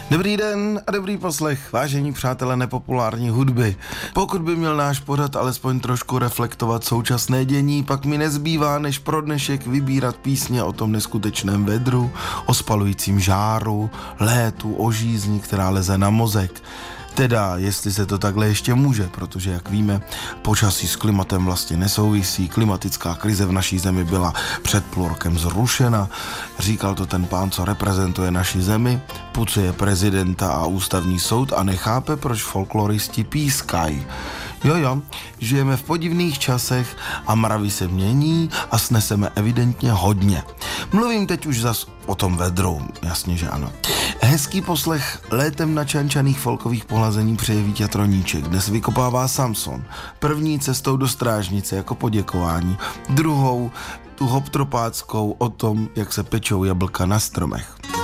Dobrý den a dobrý poslech, vážení přátelé nepopulární hudby. Pokud by měl náš pořad alespoň trošku reflektovat současné dění, pak mi nezbývá, než pro dnešek vybírat písně o tom neskutečném vedru, o spalujícím žáru, létu, o žízni, která leze na mozek. Teda, jestli se to takhle ještě může, protože, jak víme, počasí s klimatem vlastně nesouvisí, klimatická krize v naší zemi byla před půl rokem zrušena, říkal to ten pán, co reprezentuje naši zemi, pucuje prezidenta a ústavní soud a nechápe, proč folkloristi pískají. Jo, žijeme v podivných časech a mravy se mění a sneseme evidentně hodně. Mluvím teď už zas o tom vedru, jasně, že ano. Hezký poslech létem načančaných folkových pohlazení přeje Vítě Troníček. Dnes vykopává Samson. První cestou do strážnice jako poděkování. Druhou tu hoptropáckou o tom, jak se pečou jablka na stromech.